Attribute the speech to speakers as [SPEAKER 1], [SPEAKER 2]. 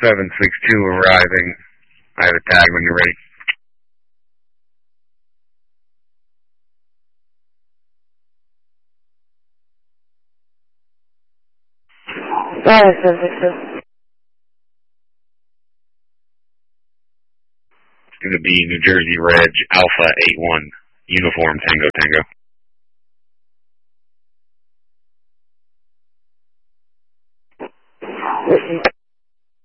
[SPEAKER 1] 762 arriving. I have a tag when you're ready.
[SPEAKER 2] Got it, 762.
[SPEAKER 1] It's going to be New Jersey Reg Alpha 81, Uniform Tango Tango.